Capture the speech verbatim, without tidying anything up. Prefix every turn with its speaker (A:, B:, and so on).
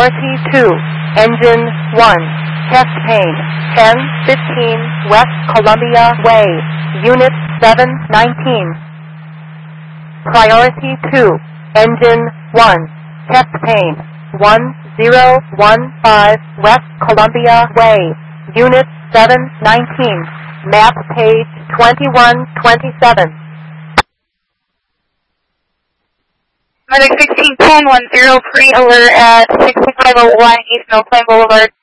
A: Priority two, Engine one, Test Pane, ten fifteen West Columbia Way, Unit seven nineteen. Priority two, Engine one, Test Pane, one zero one five West Columbia Way, Unit seven nineteen, map page twenty-one twenty-seven.
B: Medic sixteen ten one zero, pre alert at sixty-five oh one East Mill Plain Boulevard.